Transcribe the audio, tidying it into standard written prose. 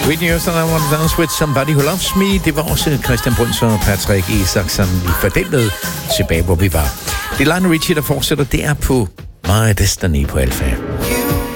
Whitney Houston, I Want to Dance With Somebody Who Loves Me. Det var også Christian Bruns og Patrick Isaksen i fordeltet tilbage, hvor vi var. Det er Lionel Richie, der fortsætter. Det er på My Destiny på Alfa.